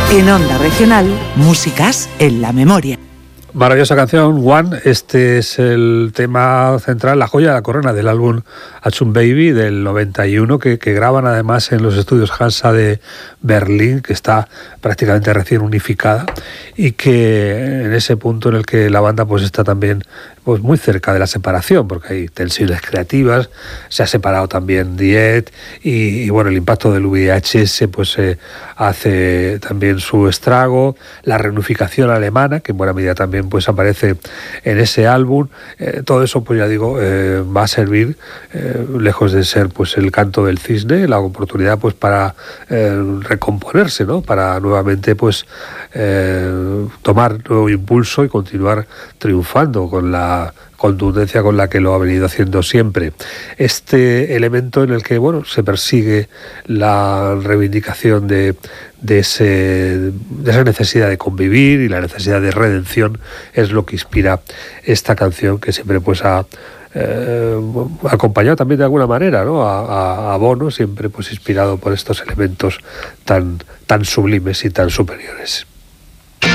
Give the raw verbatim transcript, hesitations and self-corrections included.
En Onda Regional, músicas en la memoria. Maravillosa canción, One. Este es el tema central, la joya de la corona del álbum Achtung Baby del noventa y uno, que, que graban además en los estudios Hansa de Berlín, que está prácticamente recién unificada, y que en ese punto en el que la banda pues está también pues muy cerca de la separación, porque hay tensiones creativas, se ha separado también Diet, y, y bueno, el impacto del V I H S pues eh, hace también su estrago, la reunificación alemana, que en buena medida también pues aparece en ese álbum, eh, todo eso pues ya digo, eh, va a servir, eh, lejos de ser pues el canto del cisne, la oportunidad pues para eh, recomponerse, ¿no? Para nuevamente pues eh, tomar nuevo impulso y continuar triunfando con la contundencia con la que lo ha venido haciendo siempre. Este elemento en el que bueno, se persigue la reivindicación de, de, ese, de esa necesidad de convivir y la necesidad de redención es lo que inspira esta canción, que siempre pues ha eh, acompañado también de alguna manera, ¿no? a, a, a Bono, siempre pues inspirado por estos elementos tan, tan sublimes y tan superiores.